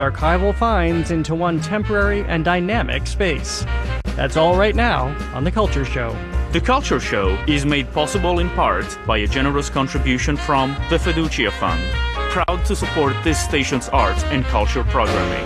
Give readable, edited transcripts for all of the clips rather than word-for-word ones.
archival finds into one temporary and dynamic space. That's all right now on The Culture Show. The Culture Show is made possible in part by a generous contribution from the Fiducia Fund, proud to support this station's arts and culture programming.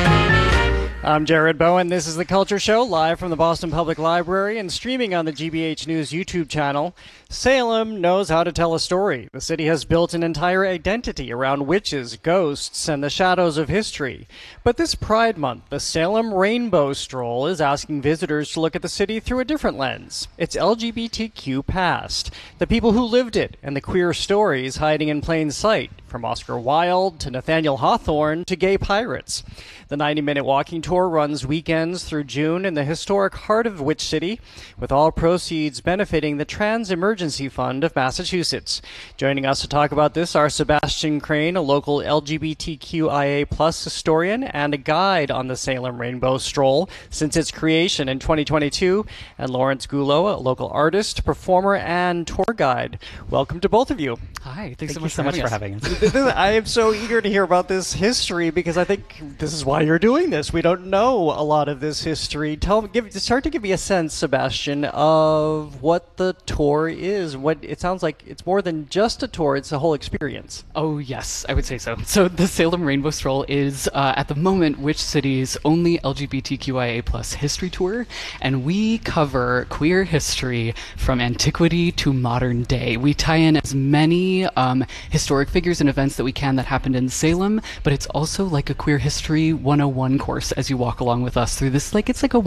I'm Jared Bowen. This is The Culture Show, live from the Boston Public Library and streaming on the GBH News YouTube channel. Salem knows how to tell a story. The city has built an entire identity around witches, ghosts, and the shadows of history. But this Pride Month, the Salem Rainbow Stroll is asking visitors to look at the city through a different lens. It's LGBTQ past, the people who lived it, and the queer stories hiding in plain sight, from Oscar Wilde to Nathaniel Hawthorne to gay pirates. The 90-minute walking tour runs weekends through June in the historic heart of Witch City, with all proceeds benefiting the Trans Emergency Fund of Massachusetts. Joining us to talk about this are Sebastian Crane, a local LGBTQIA+ historian and a guide on the Salem Rainbow Stroll since its creation in 2022, and Lawrence Gulo, a local artist, performer, and tour guide. Welcome to both of you. Hi, thanks so much for having us. I am so eager to hear about this history because I think this is why you're doing this. We don't know a lot of this history. Start to give me a sense, Sebastian, of what the tour is. What it sounds like it's more than just a tour; it's a whole experience. Oh yes, I would say so. So the Salem Rainbow Stroll is, at the moment, Witch City's only LGBTQIA+ history tour, and we cover queer history from antiquity to modern day. We tie in as many historic figures and events that we can that happened in Salem, but it's also like a queer history 101 course as you walk along with us through this. It's like a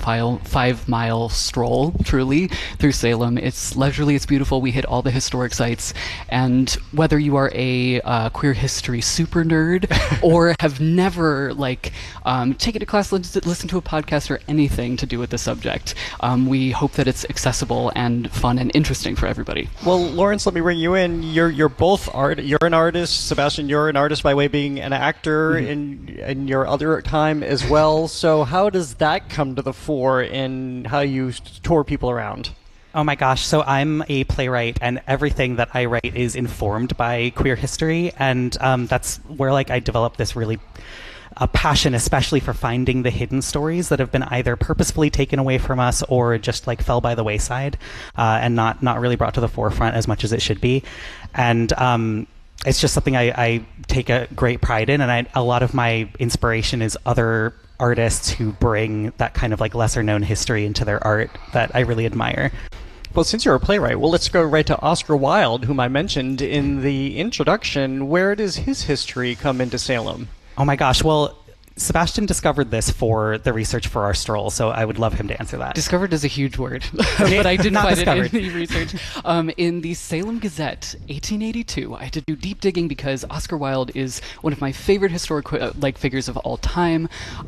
1.5 mile stroll, truly, through Salem. It's leisurely, it's beautiful. We hit all the historic sites, and whether you are a queer history super nerd or have never taken a class, listen to a podcast, or anything to do with the subject, we hope that it's accessible and fun and interesting for everybody. Well, Lawrence, let me bring you in. You're both you're an artist. Sebastian, you're an artist by way of being an actor in your other time as well. So how does that come to the fore in how you tour people around? Oh my gosh, so I'm a playwright, and everything that I write is informed by queer history, and that's where I developed this really a passion, especially for finding the hidden stories that have been either purposefully taken away from us or just fell by the wayside and not really brought to the forefront as much as it should be. And it's just something I take a great pride in, and a lot of my inspiration is other artists who bring that kind of lesser known history into their art that I really admire. Well, since you're a playwright, let's go right to Oscar Wilde, whom I mentioned in the introduction. Where does his history come into Salem? Oh my gosh, well, Sebastian discovered this for the research for our stroll, so I would love him to answer that. Discovered is a huge word, but I didn't find discovered. it in the research. In the Salem Gazette, 1882, I had to do deep digging because Oscar Wilde is one of my favorite historic figures of all time,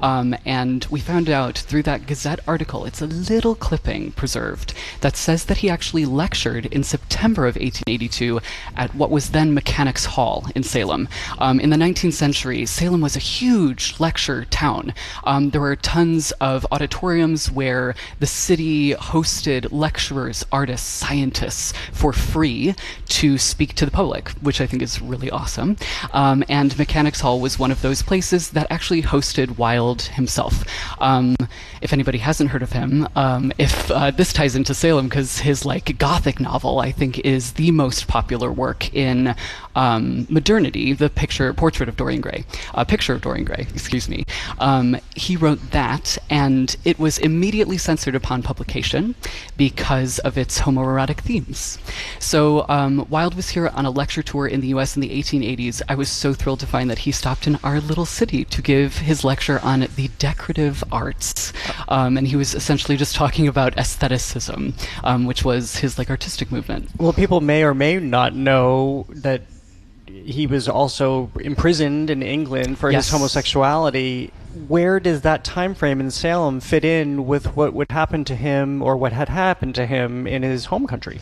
and we found out through that Gazette article, it's a little clipping preserved that says that he actually lectured in September of 1882 at what was then Mechanics Hall in Salem. In the 19th century, Salem was a huge lecture town. There were tons of auditoriums where the city hosted lecturers, artists, scientists for free to speak to the public, which I think is really awesome. And Mechanics Hall was one of those places that actually hosted Wilde himself. If anybody hasn't heard of him, this ties into Salem because his Gothic novel, I think, is the most popular work in modernity, the Portrait of Dorian Gray. Picture of Dorian Gray, excuse me. He wrote that, and it was immediately censored upon publication because of its homoerotic themes. So Wilde was here on a lecture tour in the US in the 1880s. I was so thrilled to find that he stopped in our little city to give his lecture on the decorative arts. And he was essentially just talking about aestheticism, which was his artistic movement. Well, people may or may not know that he was also imprisoned in England for his homosexuality. Where does that time frame in Salem fit in with what would happen to him or what had happened to him in his home country?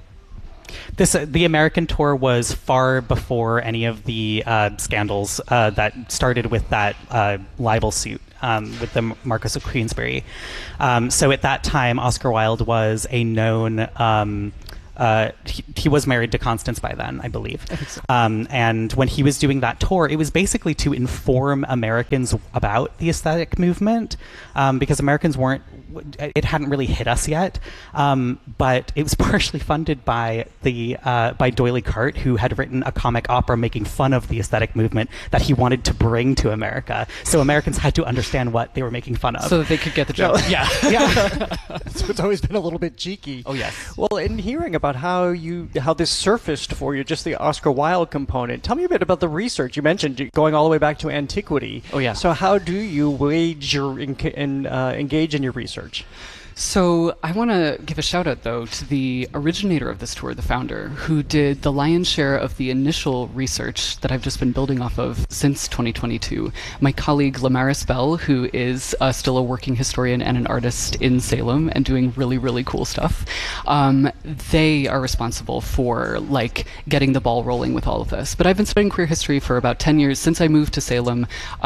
The American tour was far before any of the scandals that started with that libel suit with the Marquess of Queensberry. So at that time, Oscar Wilde was a known he was married to Constance by then, I believe. I think so. And when he was doing that tour, it was basically to inform Americans about the aesthetic movement, because Americans it hadn't really hit us yet. But it was partially funded by by D'Oyly Carte, who had written a comic opera making fun of the aesthetic movement that he wanted to bring to America. So Americans had to understand what they were making fun of. So that they could get the joke. Yeah. Yeah. So it's always been a little bit cheeky. Oh, yes. Well, in hearing about how this surfaced for you, just the Oscar Wilde component, tell me a bit about the research. You mentioned going all the way back to antiquity. Oh, yeah. So how do you engage in your research? So I want to give a shout out, though, to the originator of this tour, the founder, who did the lion's share of the initial research that I've just been building off of since 2022. My colleague Lamaris Bell, who is still a working historian and an artist in Salem and doing really, really cool stuff, they are responsible for getting the ball rolling with all of this. But I've been studying queer history for about 10 years since I moved to Salem.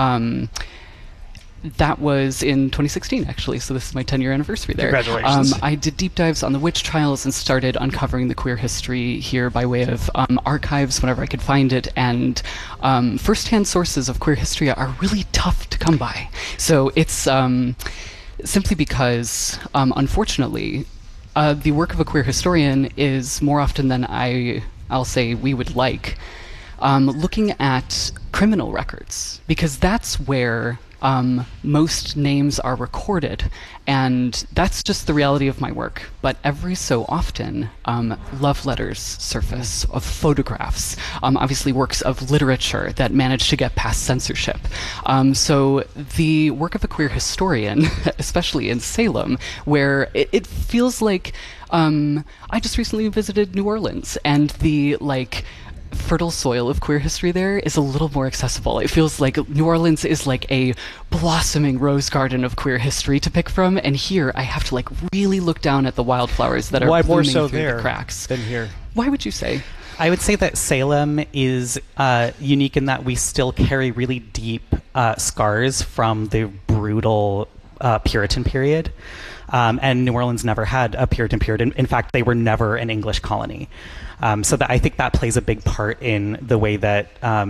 That was in 2016, actually, so this is my 10-year anniversary there. Congratulations. I did deep dives on the witch trials and started uncovering the queer history here by way of archives whenever I could find it, and first-hand sources of queer history are really tough to come by. So it's simply because, unfortunately, the work of a queer historian is more often than I'll say we would like, looking at criminal records, because that's where most names are recorded, and that's just the reality of my work. But every so often, love letters surface of photographs, obviously works of literature that manage to get past censorship. So the work of a queer historian, especially in Salem, where it feels like I just recently visited New Orleans, and the fertile soil of queer history there is a little more accessible. It feels like New Orleans is like a blossoming rose garden of queer history to pick from, and here I have to really look down at the wildflowers that are blooming through the cracks. Than here? Why would you say? I would say that Salem is unique in that we still carry really deep scars from the brutal Puritan period. And New Orleans never had a Puritan period. In fact, they were never an English colony. So I think that plays a big part in the way that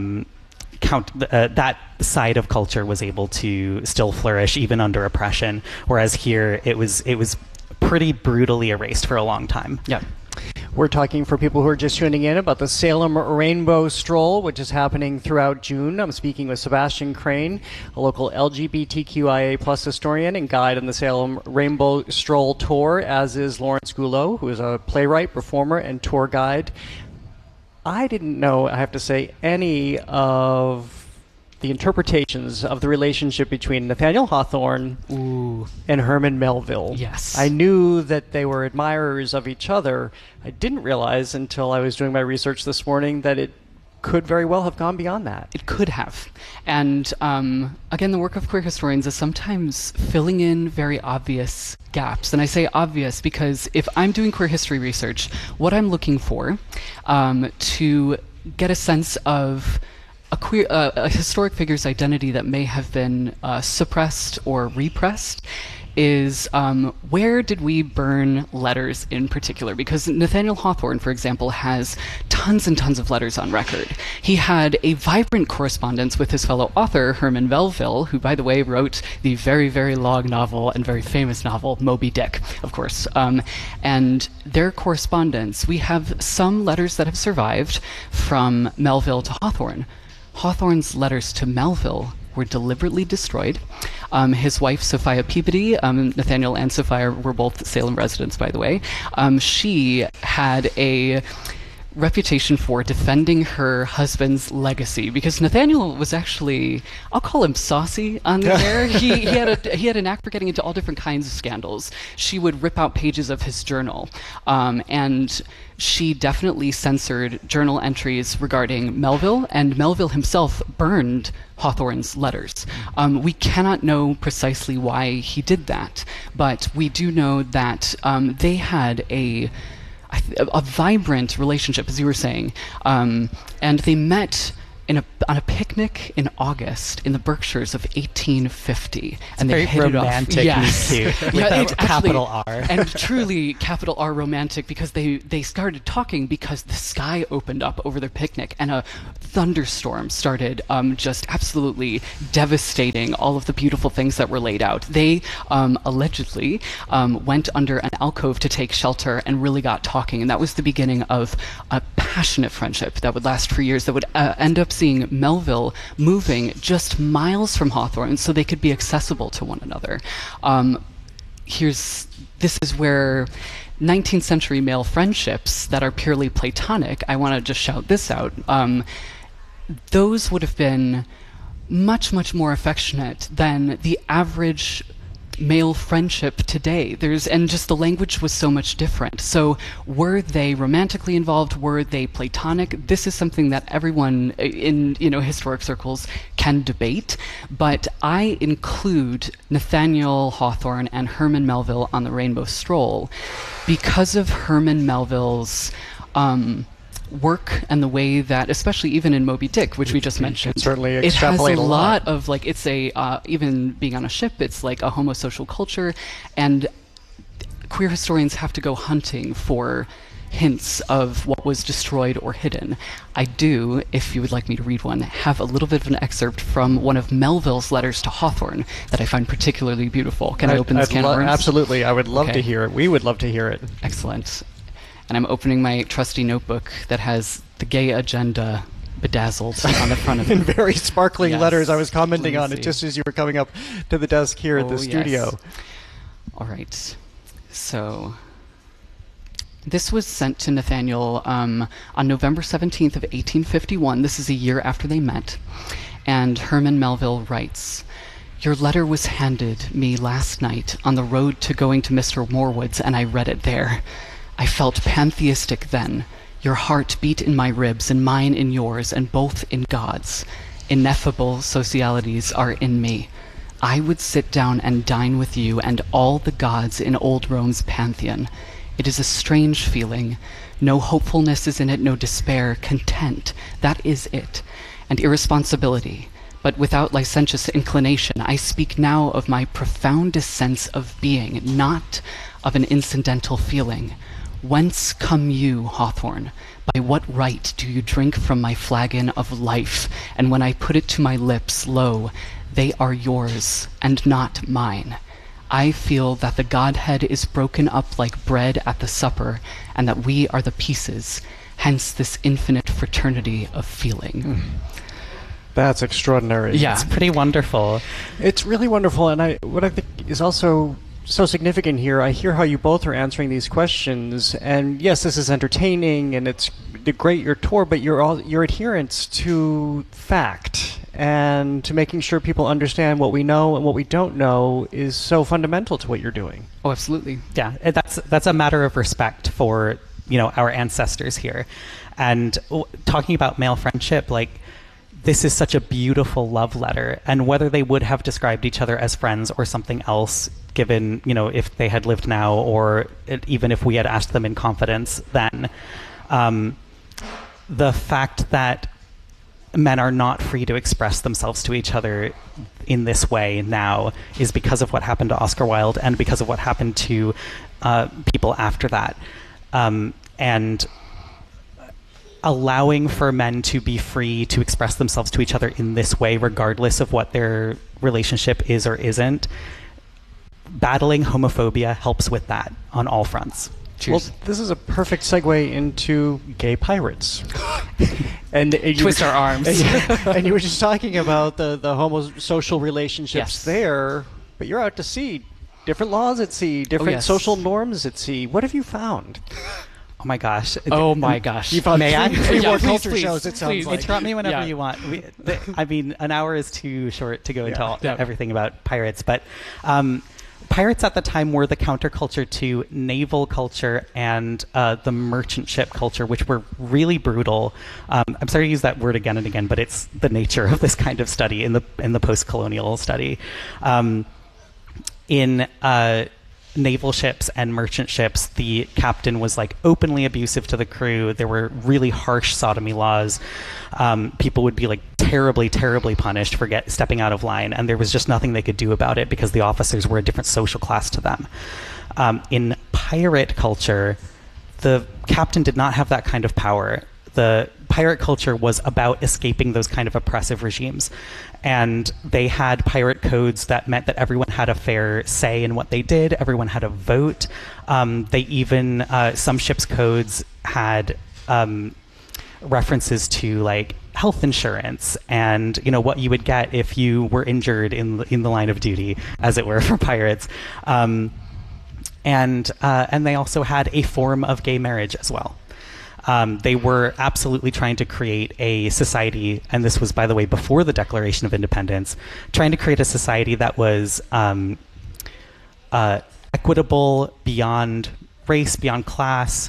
that side of culture was able to still flourish even under oppression, whereas here it was pretty brutally erased for a long time. Yeah. We're talking, for people who are just tuning in, about the Salem Rainbow Stroll, which is happening throughout June. I'm speaking with Sebastian Crane, a local LGBTQIA+ historian and guide on the Salem Rainbow Stroll tour, as is Lawrence Goulot, who is a playwright, performer, and tour guide. I didn't know, I have to say, any of the interpretations of the relationship between Nathaniel Hawthorne and Herman Melville. Yes. I knew that they were admirers of each other. I didn't realize until I was doing my research this morning that it could very well have gone beyond that. It could have. And again, the work of queer historians is sometimes filling in very obvious gaps. And I say obvious because if I'm doing queer history research, what I'm looking for to get a sense of a historic figure's identity that may have been suppressed or repressed is where did we burn letters in particular? Because Nathaniel Hawthorne, for example, has tons and tons of letters on record. He had a vibrant correspondence with his fellow author, Herman Melville, who, by the way, wrote the very, very long novel and very famous novel, Moby Dick, of course. And their correspondence, we have some letters that have survived from Melville to Hawthorne. Hawthorne's letters to Melville were deliberately destroyed. His wife, Sophia Peabody, Nathaniel and Sophia were both Salem residents, by the way. She had a reputation for defending her husband's legacy, because Nathaniel was actually, I'll call him saucy on the air. He had a knack for getting into all different kinds of scandals. She would rip out pages of his journal, and she definitely censored journal entries regarding Melville, and Melville himself burned Hawthorne's letters. We cannot know precisely why he did that, but we do know that they had a vibrant relationship, as you were saying, and they met on a picnic in August in the Berkshires of 1850, and they hit it off. Romantic, yes, too, with capital R, and truly capital R romantic, because they started talking because the sky opened up over their picnic, and a thunderstorm started just absolutely devastating all of the beautiful things that were laid out. They allegedly went under an alcove to take shelter and really got talking, and that was the beginning of a passionate friendship that would last for years, that would end up seeing Melville moving just miles from Hawthorne so they could be accessible to one another. This is where 19th century male friendships that are purely platonic, I want to just shout this out, those would have been much, much more affectionate than the average male friendship today. And just the language was so much different. So were they romantically involved? Were they platonic? This is something that everyone in historic circles can debate, but I include Nathaniel Hawthorne and Herman Melville on the Rainbow Stroll because of Herman Melville's work and the way that, especially even in Moby Dick, which we just mentioned, certainly it has a lot of it's a even being on a ship, it's like a homosocial culture, and queer historians have to go hunting for hints of what was destroyed or hidden. I do, if you would like me to read one, have a little bit of an excerpt from one of Melville's letters to Hawthorne that I find particularly beautiful. Can I open this can of worms? Absolutely. I would love to hear it. We would love to hear it. Excellent. And I'm opening my trusty notebook that has the gay agenda bedazzled on the front of it. In very sparkling letters. I was commenting on it just as you were coming up to the desk here at the studio. Yes. All right. So this was sent to Nathaniel on November 17th of 1851. This is a year after they met. And Herman Melville writes, "Your letter was handed me last night on the road to going to Mr. Morwood's, and I read it there. I felt pantheistic then. Your heart beat in my ribs, and mine in yours, and both in God's. Ineffable socialities are in me. I would sit down and dine with you and all the gods in old Rome's pantheon. It is a strange feeling. No hopefulness is in it, no despair, content. That is it. And irresponsibility. But without licentious inclination, I speak now of my profoundest sense of being, not of an incidental feeling. Whence come you, Hawthorne? By what right do you drink from my flagon of life? And when I put it to my lips, lo, they are yours, and not mine. I feel that the Godhead is broken up like bread at the supper, and that we are the pieces, hence this infinite fraternity of feeling." That's extraordinary. Yeah. It's pretty wonderful. It's really wonderful, and what I think is also so significant here, I hear how you both are answering these questions, and yes, this is entertaining, and it's great your tour, but your adherence to fact and to making sure people understand what we know and what we don't know is so fundamental to what you're doing. Oh, absolutely. Yeah, that's a matter of respect for our ancestors here, and talking about male friendship, this is such a beautiful love letter, and whether they would have described each other as friends or something else, given, if they had lived now, or even if we had asked them in confidence then, the fact that men are not free to express themselves to each other in this way now is because of what happened to Oscar Wilde and because of what happened to people after that. And allowing for men to be free to express themselves to each other in this way, regardless of what their relationship is or isn't, battling homophobia helps with that on all fronts. Cheers. Well, this is a perfect segue into gay pirates. And twist our arms. And you were just talking about the homosocial relationships there, but you're out to sea. Different laws at sea, different social norms at sea. What have you found? Oh my gosh. Oh my gosh. You found three more please, culture please, shows, it sounds like. Interrupt me whenever you want. I mean, an hour is too short to go into everything about pirates, but pirates at the time were the counterculture to naval culture and the merchant ship culture, which were really brutal. I'm sorry to use that word again and again, but it's the nature of this kind of study in the post-colonial study. naval ships and merchant ships, the captain was like openly abusive to the crew. There were really harsh sodomy laws. People would be like terribly, terribly punished for stepping out of line, and there was just nothing they could do about it because the officers were a different social class to them. In pirate culture, the captain did not have that kind of power. The pirate culture was about escaping those kind of oppressive regimes. And they had pirate codes that meant that everyone had a fair say in what they did. Everyone had a vote. They even, some ships' codes had references to like health insurance and, you know, what you would get if you were injured in the line of duty, as it were, for pirates. And they also had a form of gay marriage as well. They were absolutely trying to create a society, and this was, by the way, before the Declaration of Independence, trying to create a society that was equitable beyond race, beyond class,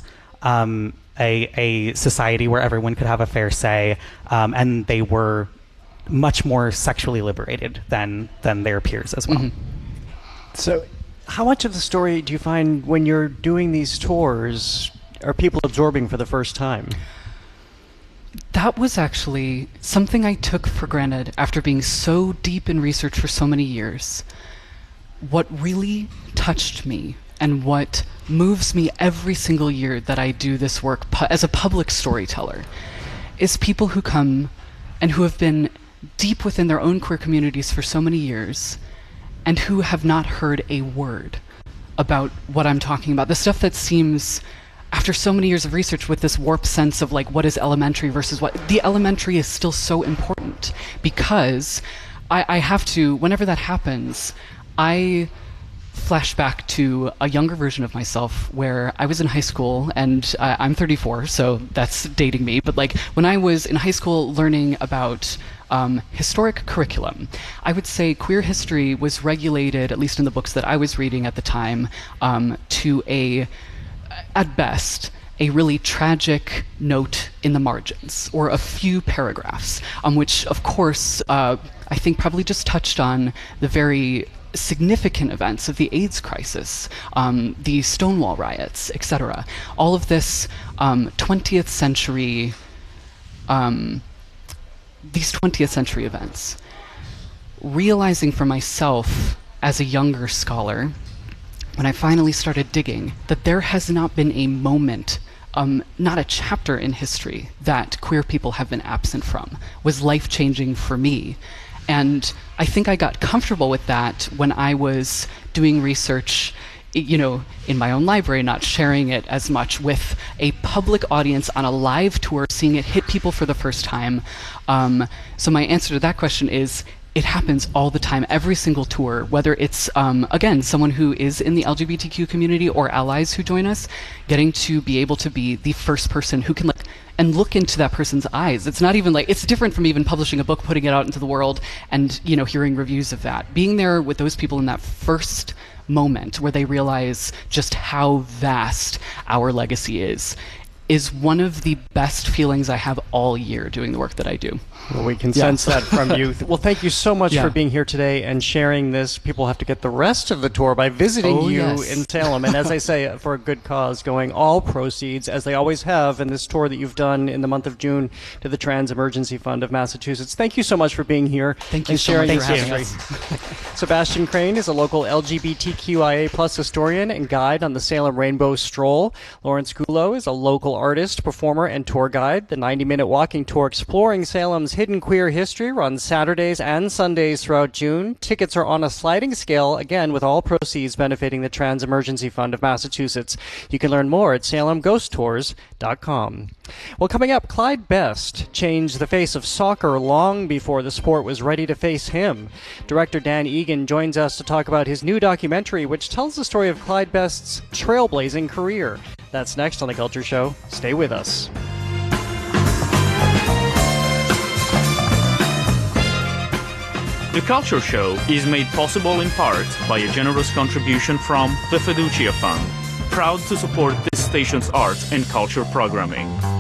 a society where everyone could have a fair say, and they were much more sexually liberated than their peers as well. Mm-hmm. So how much of the story do you find when you're doing these tours are people absorbing for the first time? That was actually something I took for granted after being so deep in research for so many years. What really touched me and what moves me every single year that I do this work as a public storyteller is people who come and who have been deep within their own queer communities for so many years and who have not heard a word about what I'm talking about. The stuff that seems, after so many years of research with this warped sense of like what is elementary versus what, the elementary is still so important because I have to, whenever that happens, I flash back to a younger version of myself where I was in high school, and I'm 34, so that's dating me, but like when I was in high school learning about historic curriculum, I would say queer history was regulated, at least in the books that I was reading at the time, to at best, a really tragic note in the margins, or a few paragraphs, which, of course, I think probably just touched on the very significant events of the AIDS crisis, the Stonewall riots, etc. All of this 20th century, these 20th century events. Realizing for myself as a younger scholar, when I finally started digging, that there has not been a moment, not a chapter in history that queer people have been absent from, was life-changing for me. And I think I got comfortable with that when I was doing research, you know, in my own library, not sharing it as much with a public audience on a live tour, seeing it hit people for the first time. So my answer to that question is, it happens all the time, every single tour, whether it's, again, someone who is in the LGBTQ community or allies who join us, getting to be able to be the first person who can look into that person's eyes. It's not even like, it's different from even publishing a book, putting it out into the world, and, you know, hearing reviews of that. Being there with those people in that first moment where they realize just how vast our legacy is one of the best feelings I have all year doing the work that I do. Well, we can sense that from you. Well, thank you so much for being here today and sharing this. People have to get the rest of the tour by visiting in Salem. And as I say, for a good cause, going all proceeds, as they always have in this tour that you've done in the month of June, to the Trans Emergency Fund of Massachusetts. Thank you so much for being here. Thank you so much for having us. Sebastian Crane is a local LGBTQIA+ historian and guide on the Salem Rainbow Stroll. Lawrence Gulo is a local artist, performer, and tour guide. The 90-minute walking tour exploring Salem's hidden queer history runs Saturdays and Sundays throughout June. Tickets are on a sliding scale, again, with all proceeds benefiting the Trans Emergency Fund of Massachusetts. You can learn more at salemghosttours.com. Well, coming up, Clyde Best changed the face of soccer long before the sport was ready to face him. Director Dan Egan joins us to talk about his new documentary, which tells the story of Clyde Best's trailblazing career. That's next on The Culture Show. Stay with us. The Culture Show is made possible in part by a generous contribution from the Fiducia Fund, proud to support this station's art and culture programming.